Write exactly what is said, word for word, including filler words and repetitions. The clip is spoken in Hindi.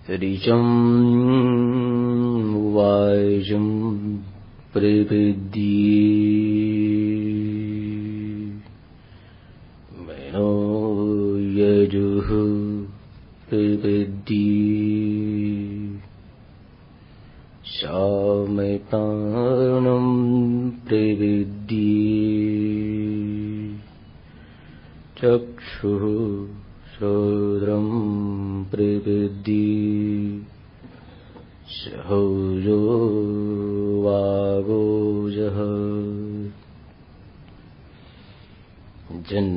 ऋचं वायुं प्रपद्ये मनो यजुः प्रपद्ये सामपानं प्रपद्ये चक्षुः श्रोत्रं प्रपद्ये सहजो वागोजः जन